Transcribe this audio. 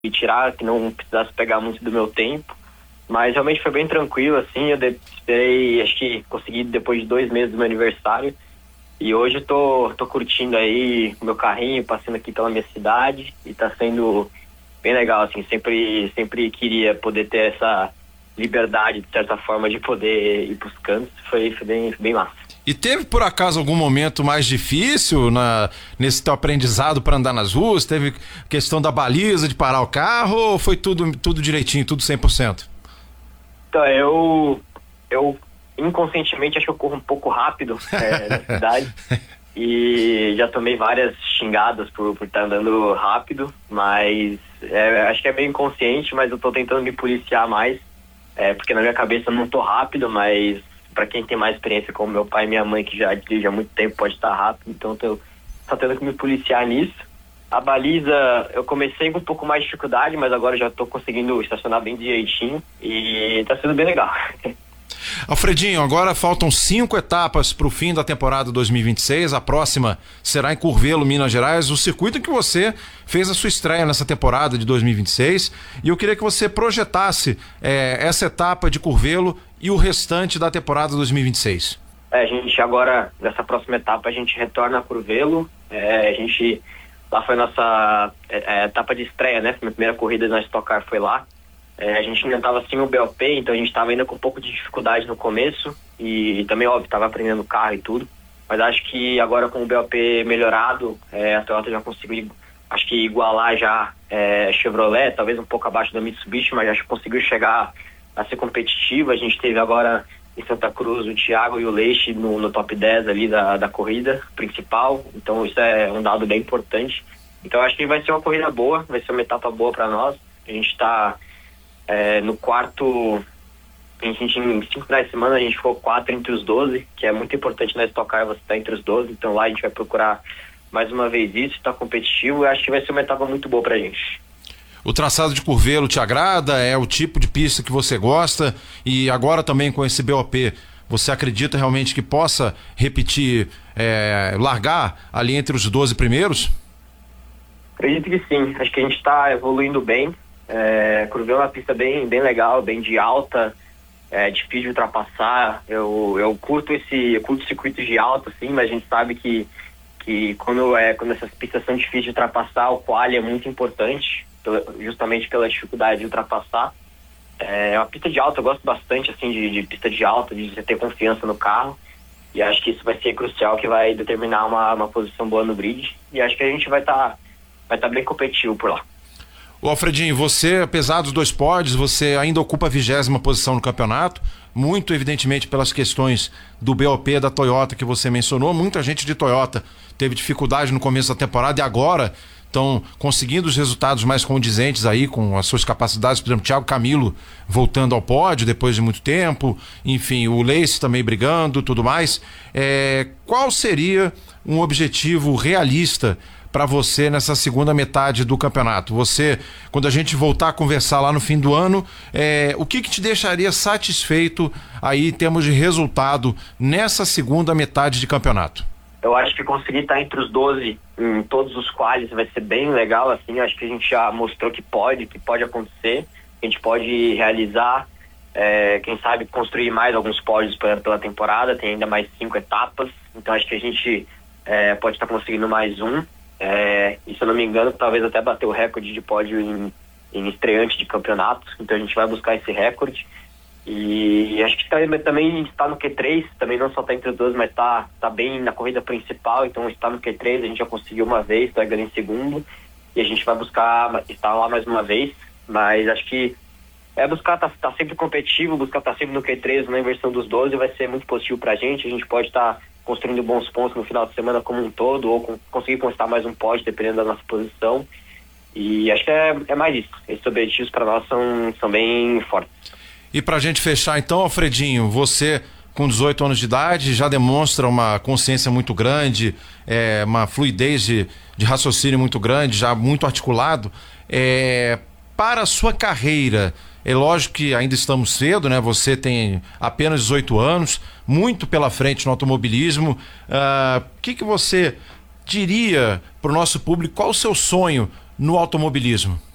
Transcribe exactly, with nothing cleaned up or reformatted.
tirar, que não precisasse pegar muito do meu tempo. Mas realmente foi bem tranquilo, assim, eu de, esperei, acho que consegui depois de dois meses do meu aniversário. E hoje eu tô, tô curtindo aí o meu carrinho, passando aqui pela minha cidade, e tá sendo bem legal, assim, sempre, sempre queria poder ter essa liberdade, de certa forma, de poder ir pros cantos, foi, foi bem, bem massa. E teve, por acaso, algum momento mais difícil na, nesse teu aprendizado para andar nas ruas? Teve questão da baliza, de parar o carro, ou foi tudo, tudo direitinho, tudo cem por cento? Então, eu, eu inconscientemente acho que eu corro um pouco rápido é, na cidade. E já tomei várias xingadas por, por estar andando rápido, mas é, acho que é bem inconsciente, mas eu tô tentando me policiar mais, é, porque na minha cabeça eu não tô rápido, mas para quem tem mais experiência, como meu pai e minha mãe, que já dirigem há muito tempo, pode estar rápido, então eu tô tendo que me policiar nisso. A baliza, eu comecei com um pouco mais de dificuldade, mas agora já tô conseguindo estacionar bem direitinho e tá sendo bem legal. Alfredinho, agora faltam cinco etapas para o fim da temporada dois mil e vinte e seis. A próxima será em Curvelo, Minas Gerais, o circuito em que você fez a sua estreia nessa temporada de dois mil e vinte e seis. E eu queria que você projetasse é, essa etapa de Curvelo e o restante da temporada dois mil e vinte e seis. É, a gente agora, nessa próxima etapa, a gente retorna a Curvelo. É, a gente, lá foi a nossa é, etapa de estreia, né? Minha primeira corrida na Stock Car foi lá. É, a gente ainda estava sem o B O P, então a gente estava ainda com um pouco de dificuldade no começo e, e também, óbvio, estava aprendendo carro e tudo, mas acho que agora com o B O P melhorado, é, a Toyota já conseguiu, acho que igualar já é, Chevrolet, talvez um pouco abaixo da Mitsubishi, mas acho que conseguiu chegar a ser competitiva. A gente teve agora em Santa Cruz o Thiago e o Leixe no, no top dez ali da, da corrida principal, então isso é um dado bem importante. Então acho que vai ser uma corrida boa, vai ser uma etapa boa para nós. A gente está É, no quarto, a gente, em cinco finais de semana a gente ficou quatro entre os doze, que é muito importante na Stock Car você estar entre os doze, então lá a gente vai procurar mais uma vez isso, estar competitivo, e acho que vai ser uma etapa muito boa pra gente. O traçado de Curvelo te agrada? É o tipo de pista que você gosta? E agora também com esse B O P, você acredita realmente que possa repetir, é, largar ali entre os doze primeiros? Acredito que sim, acho que a gente está evoluindo bem. É, Curvelo é uma pista bem, bem legal, bem de alta, é difícil de ultrapassar. Eu, eu curto esse, eu curto circuitos de alta, assim, mas a gente sabe que, que quando, é, quando essas pistas são difíceis de ultrapassar, o quali é muito importante, justamente pela dificuldade de ultrapassar. É uma pista de alta, eu gosto bastante, assim, de, de pista de alta, de você ter confiança no carro, e acho que isso vai ser crucial, que vai determinar uma, uma posição boa no grid, e acho que a gente vai estar tá, vai tá bem competitivo por lá. Ô Alfredinho, você, apesar dos dois pódios, você ainda ocupa a vigésima posição no campeonato, muito evidentemente pelas questões do B O P da Toyota que você mencionou. Muita gente de Toyota teve dificuldade no começo da temporada e agora estão conseguindo os resultados mais condizentes aí com as suas capacidades. Por exemplo, Thiago Camilo voltando ao pódio depois de muito tempo, enfim, o Leice também brigando, tudo mais. É, qual seria um objetivo realista para você nessa segunda metade do campeonato? Você, quando a gente voltar a conversar lá no fim do ano, é, o que que te deixaria satisfeito aí em termos de resultado nessa segunda metade de campeonato? Eu acho que conseguir estar entre os doze em todos os qualis vai ser bem legal, assim. Acho que a gente já mostrou que pode, que pode acontecer, que a gente pode realizar, é, quem sabe construir mais alguns pódios pela, pela temporada. Tem ainda mais cinco etapas, então acho que a gente é, pode estar conseguindo mais um. É, e se eu não me engano, talvez até bater o recorde de pódio em, em estreante de campeonato, então a gente vai buscar esse recorde. E acho que tá, também está no Q três, também não só está entre os dois, mas está tá bem na corrida principal, então está no Q três, a gente já conseguiu uma vez, está ganhando em segundo, e a gente vai buscar estar lá mais uma vez, mas acho que é buscar estar tá, tá sempre competitivo, buscar estar tá sempre no Q três, na inversão dos doze, vai ser muito positivo pra gente. A gente pode estar tá construindo bons pontos no final de semana como um todo, ou com, conseguir conquistar mais um pódio, dependendo da nossa posição. E acho que é, é mais isso. Esses objetivos para nós são, são bem fortes. E pra gente fechar então, Alfredinho, você com dezoito anos de idade já demonstra uma consciência muito grande, é, uma fluidez de, de raciocínio muito grande, já muito articulado. É, para a sua carreira, é lógico que ainda estamos cedo, né? Você tem apenas dezoito anos, muito pela frente no automobilismo. O uh, que, que você diria para o nosso público? Qual o seu sonho no automobilismo?